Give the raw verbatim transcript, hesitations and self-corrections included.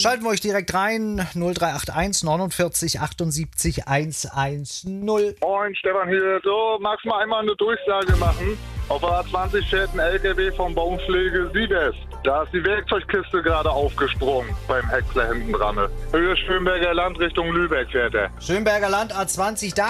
Schalten wir euch direkt rein. null drei acht eins neunundvierzig achtundsiebzig hundertzehn. Moin, Stefan hier. So, magst du mal einmal eine Durchsage machen? Auf der A zwanzig fährt ein L K W vom Baumpflege Südwest. Da ist die Werkzeugkiste gerade aufgesprungen beim Häcksler hinten dran. Höhe Schönberger Land Richtung Lübeck fährt er. Schönberger Land A zwanzig, da